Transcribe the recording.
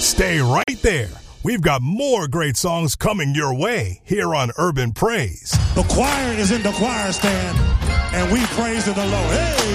Stay right there. We've got more great songs coming your way here on Urban Praise. The choir is in the choir stand, and we praise the Lord. Hey!